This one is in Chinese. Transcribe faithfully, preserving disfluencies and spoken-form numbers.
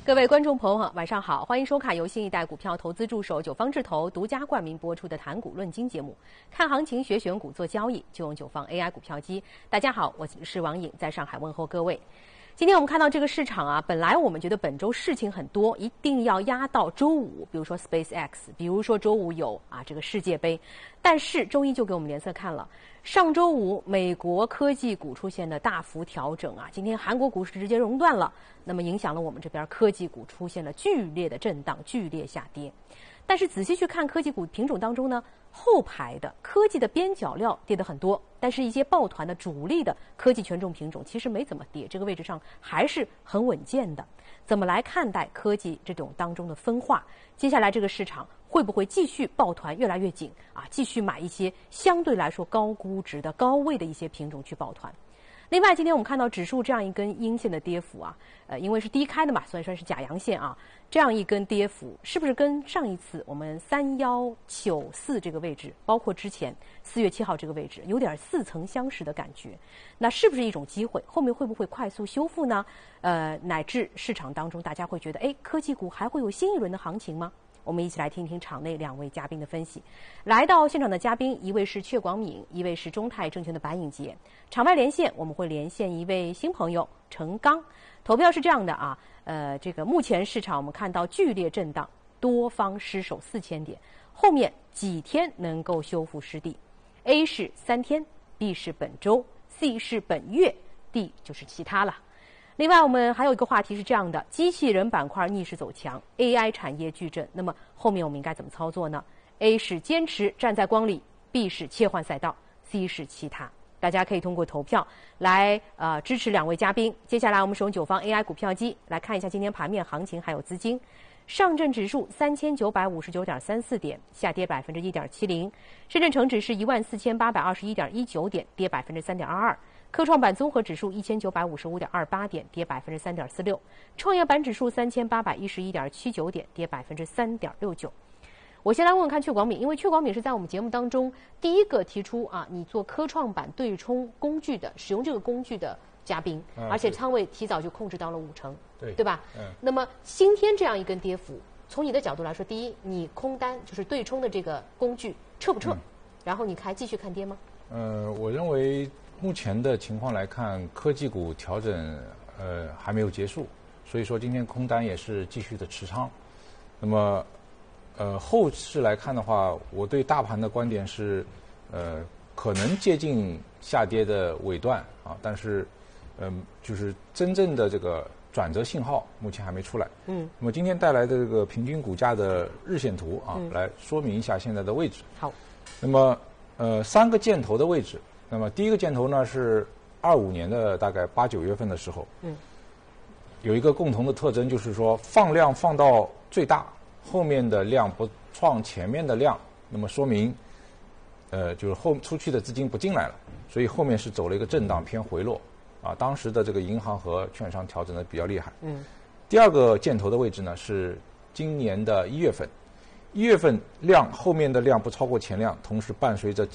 各位观众朋友，晚上好，欢迎收看由新一代股票投资助手九方智投独家冠名播出的谈股论金节目。看行情、学选股、做交易，就用九方 A I 股票机。大家好，我是王颖，在上海问候各位。今天我们看到这个市场啊，本来我们觉得本周事情很多，一定要压到周五，比如说 SpaceX， 比如说周五有啊这个世界杯，但是周一就给我们脸色看了。上周五美国科技股出现的大幅调整啊，今天韩国股市直接熔断了，那么影响了我们这边科技股出现了剧烈的震荡、剧烈下跌。但是仔细去看科技股品种当中呢，后排的科技的边角料跌得很多，但是一些抱团的主力的科技权重品种其实没怎么跌，这个位置上还是很稳健的。怎么来看待科技这种当中的分化？接下来这个市场会不会继续抱团越来越紧啊？继续买一些相对来说高估值的高位的一些品种去抱团？另外，今天我们看到指数这样一根阴线的跌幅啊，呃，因为是低开的嘛，所以算是假阳线啊。这样一根跌幅，是不是跟上一次我们三幺九四这个位置，包括之前四月七号这个位置，有点似曾相识的感觉？那是不是一种机会？后面会不会快速修复呢？呃，乃至市场当中大家会觉得，哎，科技股还会有新一轮的行情吗？我们一起来听听场内两位嘉宾的分析。来到现场的嘉宾，一位是阙广敏，一位是中泰证券的白颖杰。场外连线我们会连线一位新朋友程刚。投票是这样的啊，呃，这个目前市场我们看到剧烈震荡，多方失守四千点，后面几天能够修复失地 ？A 是三天 ，B 是本周 ，C 是本月 ，D 就是其他了。另外，我们还有一个话题是这样的：机器人板块逆势走强 ，A I 产业矩阵。那么后面我们应该怎么操作呢 ？A 是坚持站在光里 ，B 是切换赛道 ，C 是其他。大家可以通过投票来呃支持两位嘉宾。接下来我们使用九方 A I 股票机来看一下今天盘面行情还有资金。上证指数三千九百五十九点三四点，下跌百分之一点七零；深圳成指是一万四千八百二十一点一九点，跌百分之三点二二；科创板综合指数一千九百五十五点二八点，跌百分之三点四六；创业板指数三千八百一十一点七九点，跌百分之三点六九。我先来问问看阙广敏，因为阙广敏是在我们节目当中第一个提出啊，你做科创板对冲工具的，使用这个工具的嘉宾， 啊、 而且仓位提早就控制到了五成， 对对吧？ 嗯。 那么今天这样一根跌幅，从你的角度来说，第一，你空单就是对冲的这个工具撤不撤？嗯、然后你还继续看跌吗？ 呃，我认为目前的情况来看，科技股调整呃还没有结束，所以说今天空单也是继续的持仓。那么。呃，后市来看的话，我对大盘的观点是，呃，可能接近下跌的尾段啊，但是，嗯、呃，就是真正的这个转折信号目前还没出来。嗯。那么今天带来的这个平均股价的日线图啊，嗯、来说明一下现在的位置。 好。 那么，呃，三个箭头的位置，那么第一个箭头呢是二五年的大概八九月份的时候，嗯，有一个共同的特征就是说放量放到最大。后面的量不创前面的量，那么说明，呃，就是后出去的资金不进来了，所以后面是走了一个震荡偏回落，啊，当时的这个银行和券商调整的比较厉害。嗯。第二个箭头的位置呢是今年的一月份，一月份量后面的量不超过前量，同时伴随着